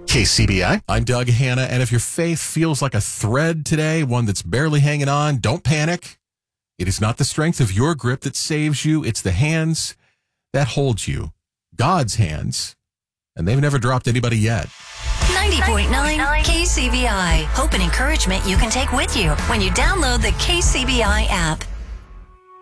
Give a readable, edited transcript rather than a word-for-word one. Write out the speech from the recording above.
KCBI. I'm Doug Hanna, and if your faith feels like a thread today, one that's barely hanging on, don't panic. It is not the strength of your grip that saves you. It's the hands that hold you. God's hands. And they've never dropped anybody yet. 90.9 KCBI. Hope and encouragement you can take with you when you download the KCBI app.